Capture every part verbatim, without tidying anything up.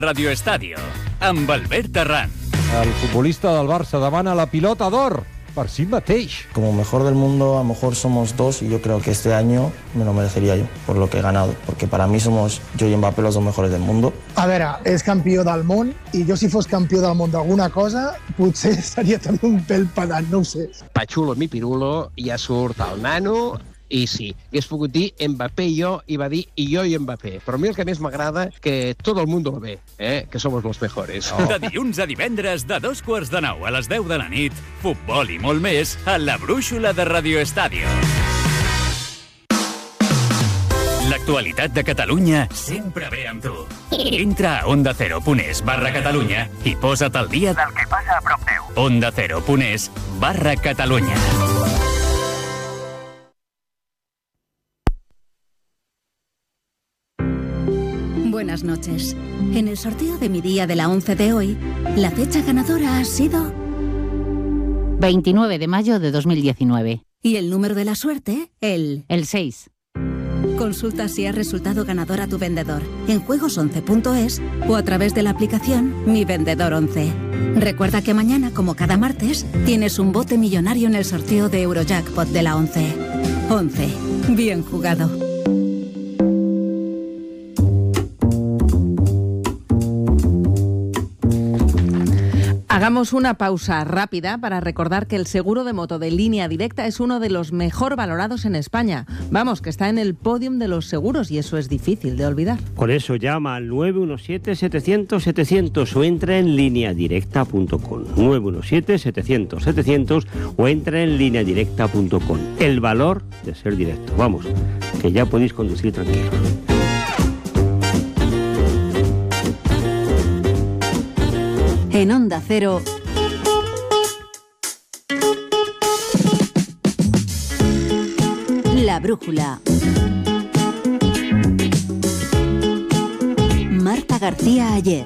Radio Estadio, amb Albert Arran. El futbolista del Barça demana la pilota d'or per si mateix. Como mejor del mundo, a lo mejor somos dos y yo creo que este año me lo merecería yo por lo que he ganado, porque para mí somos yo y Mbappé los dos mejores del mundo. A veure, és campió del món i jo si fos campió del món d'alguna cosa potser seria també un pèl pedant, no ho sé. Pachulo mi pirulo, ja surt el nano i sí, hagués pogut dir Mbappé i jo i va dir i jo i Mbappé, però a mi el que més m'agrada que tot el món lo ve, eh? Que somos los mejores. Oh. De dilluns a divendres, de dos quarts de nou a les deu de la nit, futbol i molt més a la brúixola de Radio Estadio. L'actualitat de Catalunya sempre ve amb tu. Entra a onda cero punt es barra Catalunya i posa't al dia del que passa a prop teu. onda cero punt es barra Catalunya. Buenas noches. En el sorteo de mi día de la once de hoy, la fecha ganadora ha sido veintinueve de mayo de dos mil diecinueve. Y el número de la suerte, el... El seis. Consulta si has resultado ganador a tu vendedor en juegos once punto es o a través de la aplicación Mi Vendedor once. Recuerda que mañana, como cada martes, tienes un bote millonario en el sorteo de Eurojackpot de la once. once. Bien jugado. Hagamos una pausa rápida para recordar que el seguro de moto de Línea Directa es uno de los mejor valorados en España. Vamos, que está en el podium de los seguros y eso es difícil de olvidar. Por eso llama al nueve uno siete, setecientos, setecientos o entra en línea directa punto com. nueve uno siete, setecientos, setecientos o entra en línea directa punto com. El valor de ser directo. Vamos, que ya podéis conducir tranquilos. En Onda Cero, La Brújula. Marta García Ayer.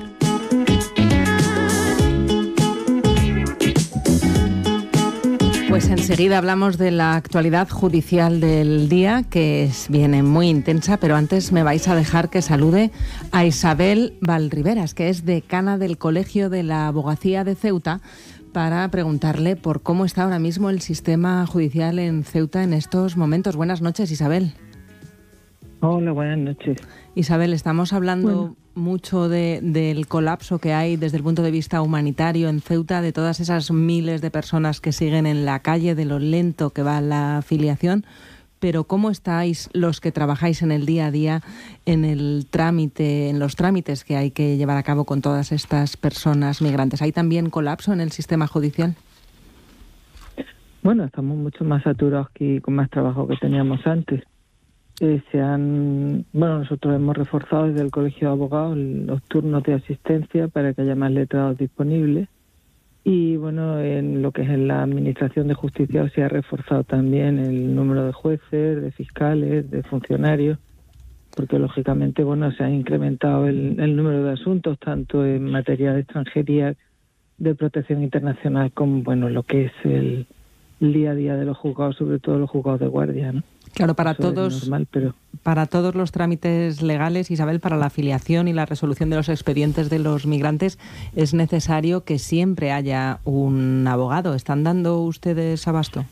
Pues enseguida hablamos de la actualidad judicial del día, que es, viene muy intensa, pero antes me vais a dejar que salude a Isabel Valriveras, que es decana del Colegio de la Abogacía de Ceuta, para preguntarle por cómo está ahora mismo el sistema judicial en Ceuta en estos momentos. Buenas noches, Isabel. Hola, buenas noches. Isabel, estamos hablando bueno. mucho de, del colapso que hay desde el punto de vista humanitario en Ceuta, de todas esas miles de personas que siguen en la calle, de lo lento que va la afiliación, pero ¿cómo estáis los que trabajáis en el día a día en el trámite, en los trámites que hay que llevar a cabo con todas estas personas migrantes? ¿Hay también colapso en el sistema judicial? Bueno, estamos mucho más saturados que con más trabajo que teníamos antes. Eh, se han, bueno, nosotros hemos reforzado desde el Colegio de Abogados los turnos de asistencia para que haya más letrados disponibles y bueno, en lo que es en la Administración de Justicia se ha reforzado también el número de jueces, de fiscales, de funcionarios, porque lógicamente bueno, se ha incrementado el, el número de asuntos tanto en materia de extranjería, de protección internacional, como bueno, lo que es el, el día a día de los juzgados, sobre todo los juzgados de guardia, ¿no? Claro, para Eso todos, es normal, pero... para todos los trámites legales, Isabel, para la afiliación y la resolución de los expedientes de los migrantes, es necesario que siempre haya un abogado. ¿Están dando ustedes abasto?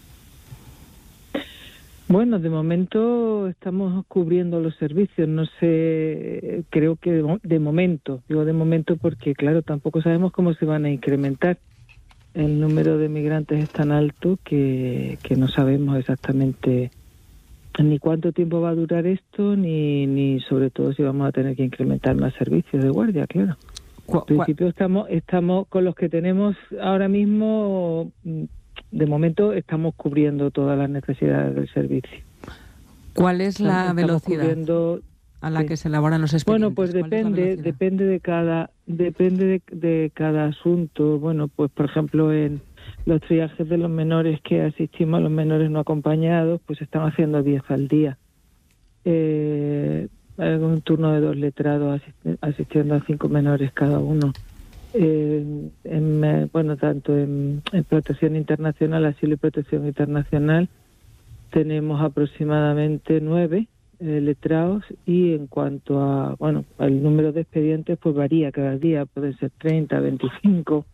Bueno, de momento estamos cubriendo los servicios. No sé, creo que de, de momento, digo de momento porque, claro, tampoco sabemos cómo se van a incrementar. El número de migrantes es tan alto que, que no sabemos exactamente ni cuánto tiempo va a durar esto, ni, ni sobre todo si vamos a tener que incrementar más servicios de guardia, claro. En principio estamos, estamos con los que tenemos ahora mismo, de momento estamos cubriendo todas las necesidades del servicio. ¿Cuál es la estamos velocidad cubriendo, a la sí. que se elaboran los expedientes? Bueno, pues depende, depende de cada, depende de, de cada asunto. Bueno, pues por ejemplo en los triajes de los menores que asistimos, a los menores no acompañados, pues están haciendo diez al día. Eh, hay un turno de dos letrados asist- asistiendo a cinco menores cada uno. Eh, en, bueno, tanto en, en protección internacional, asilo y protección internacional, tenemos aproximadamente nueve eh, letrados, y en cuanto a, bueno, al número de expedientes, pues varía cada día, pueden ser treinta, veinticinco,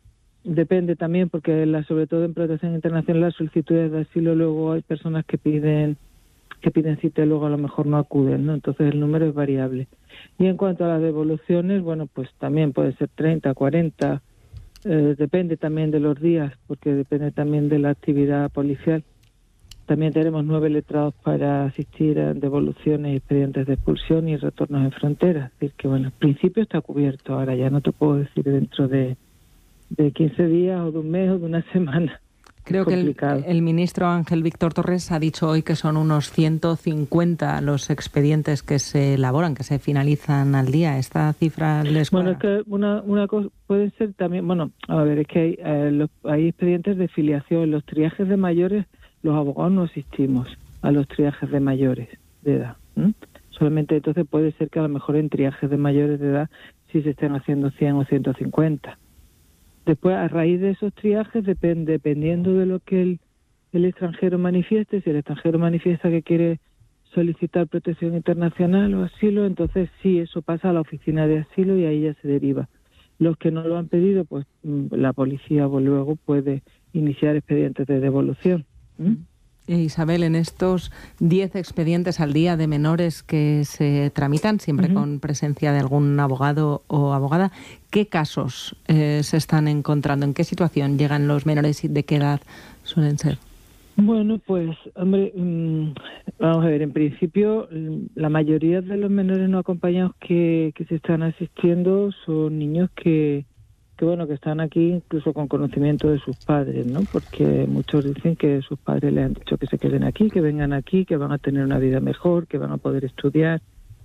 depende también, porque la, sobre todo en protección internacional, las solicitudes de asilo, luego hay personas que piden que piden cita y luego a lo mejor no acuden, ¿no? Entonces el número es variable. Y en cuanto a las devoluciones, bueno, pues también puede ser treinta, cuarenta, eh, depende también de los días, porque depende también de la actividad policial. También tenemos nueve letrados para asistir a devoluciones y expedientes de expulsión y retornos en frontera. Es decir, que bueno, en principio está cubierto. Ahora ya no te puedo decir dentro de, de quince días o de un mes o de una semana. Creo que el, el ministro Ángel Víctor Torres ha dicho hoy que son unos ciento cincuenta los expedientes que se elaboran, que se finalizan al día. ¿Esta cifra les cuadra? Bueno, es que una, una cosa puede ser también, bueno, a ver, es que hay, eh, los, hay expedientes de filiación. Los triajes de mayores, los abogados no asistimos a los triajes de mayores de edad. ¿eh? Solamente entonces puede ser que a lo mejor en triajes de mayores de edad sí se estén haciendo cien o ciento cincuenta. Después, a raíz de esos triajes, depende, dependiendo de lo que el, el extranjero manifieste, si el extranjero manifiesta que quiere solicitar protección internacional o asilo, entonces sí, eso pasa a la oficina de asilo y ahí ya se deriva. Los que no lo han pedido, pues la policía luego puede iniciar expedientes de devolución. ¿Mm? Isabel, en estos diez expedientes al día de menores que se tramitan, siempre uh-huh. con presencia de algún abogado o abogada, ¿qué casos eh, se están encontrando? ¿En qué situación llegan los menores y de qué edad suelen ser? Bueno, pues, hombre, mmm, vamos a ver, en principio la mayoría de los menores no acompañados que, que se están asistiendo son niños que... que bueno, que están aquí incluso con conocimiento de sus padres, ¿no? Porque muchos dicen que sus padres les han dicho que se queden aquí, que vengan aquí, que van a tener una vida mejor, que van a poder estudiar.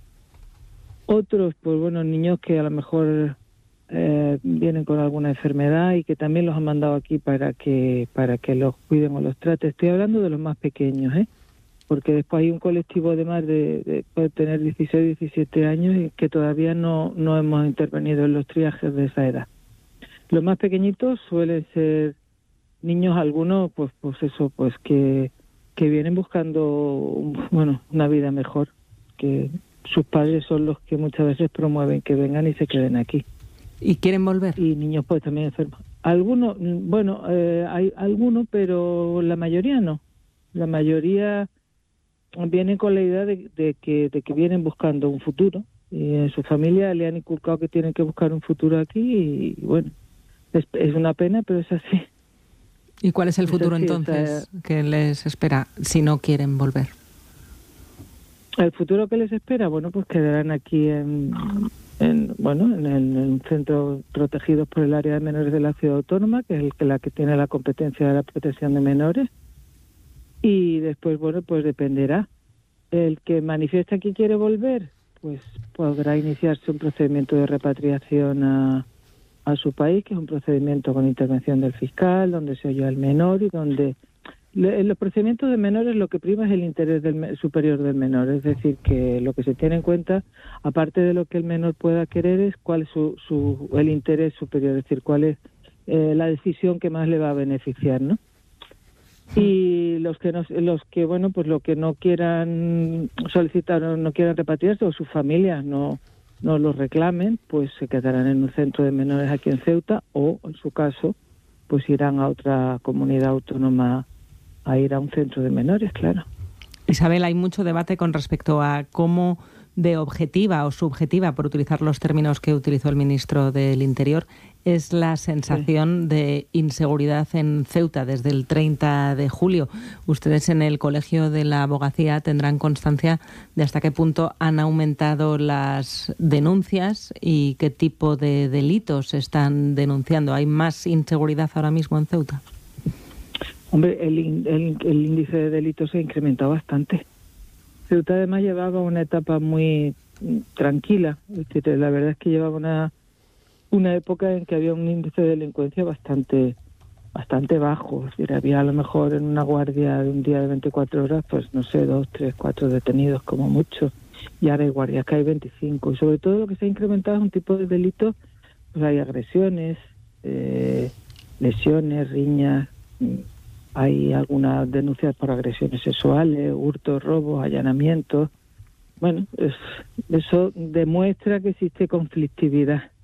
Otros, pues bueno, niños que a lo mejor eh, vienen con alguna enfermedad y que también los han mandado aquí para que para que los cuiden o los traten. Estoy hablando de los más pequeños, ¿eh? Porque después hay un colectivo de más de, de puede tener dieciséis, diecisiete años y que todavía no, no hemos intervenido en los triajes de esa edad. Los más pequeñitos suelen ser niños, algunos, pues, pues eso, pues que, que vienen buscando, bueno, una vida mejor, que sus padres son los que muchas veces promueven que vengan y se queden aquí. ¿Y quieren volver? Y niños pues también enfermos. Algunos, bueno, eh, hay algunos, pero la mayoría no. La mayoría vienen con la idea de, de que de que vienen buscando un futuro y en su familia le han inculcado que tienen que buscar un futuro aquí y bueno. Es, es una pena, pero es así. ¿Y cuál es el futuro es así, entonces está... que les espera si no quieren volver? El futuro que les espera, bueno, pues quedarán aquí en, en bueno, en, el, en un centro protegido por el área de menores de la ciudad autónoma, que es el que la que tiene la competencia de la protección de menores. Y después, bueno, pues dependerá. El que manifiesta que quiere volver, pues podrá iniciarse un procedimiento de repatriación a a su país, que es un procedimiento con intervención del fiscal, donde se oye al menor y donde en los procedimientos de menores lo que prima es el interés del superior del menor, es decir, que lo que se tiene en cuenta, aparte de lo que el menor pueda querer, es cuál es su, su, el interés superior, es decir, cuál es eh, la decisión que más le va a beneficiar, ¿no? Y los que no, los que bueno, pues lo que no quieran solicitar o no quieran repatriarse o sus familias no no los reclamen, pues se quedarán en un centro de menores aquí en Ceuta o, en su caso, pues irán a otra comunidad autónoma a ir a un centro de menores, claro. Isabel, hay mucho debate con respecto a cómo de objetiva o subjetiva, por utilizar los términos que utilizó el ministro del Interior, es la sensación sí. de inseguridad en Ceuta desde el treinta de julio. Ustedes en el Colegio de la Abogacía tendrán constancia de hasta qué punto han aumentado las denuncias y qué tipo de delitos están denunciando. ¿Hay más inseguridad ahora mismo en Ceuta? Hombre, el, el, el índice de delitos se ha incrementado bastante. Ceuta además llevaba una etapa muy tranquila. Es decir, la verdad es que llevaba una una época en que había un índice de delincuencia bastante bastante bajo. Es decir, había a lo mejor en una guardia de un día de veinticuatro horas, pues no sé, dos, tres, cuatro detenidos como mucho. Y ahora hay guardias que hay veinticinco. Y sobre todo lo que se ha incrementado es un tipo de delitos, pues hay agresiones, eh, lesiones, riñas, hay algunas denuncias por agresiones sexuales, hurtos, robos, allanamientos. bueno, es, eso demuestra que existe conflictividad.